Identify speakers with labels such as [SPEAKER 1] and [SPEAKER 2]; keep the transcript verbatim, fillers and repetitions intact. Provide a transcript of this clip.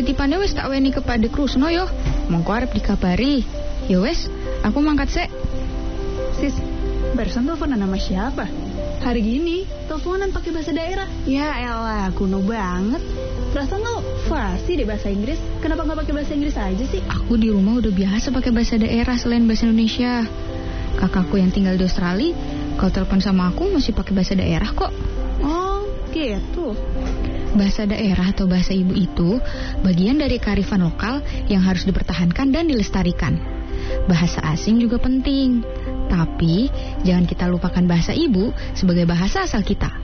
[SPEAKER 1] titipane wis tak weni kepada Krusno yo. Mongko arep dikabari. Ya wes, aku mangkat sek.
[SPEAKER 2] Sis, barusan teleponan sama siapa? Hari gini, teleponan pakai bahasa daerah. Ya elah, kuno banget. Perasaan lo fasih deh bahasa Inggris. Kenapa nggak pakai bahasa Inggris aja sih?
[SPEAKER 1] Aku di rumah udah biasa pakai bahasa daerah selain bahasa Indonesia. Kakakku yang tinggal di Australia, kalau telepon sama aku masih pakai bahasa daerah kok.
[SPEAKER 2] Oh, gitu.
[SPEAKER 1] Bahasa daerah atau bahasa ibu itu bagian dari kearifan lokal yang harus dipertahankan dan dilestarikan. Bahasa asing juga penting, tapi jangan kita lupakan bahasa ibu sebagai bahasa asal kita.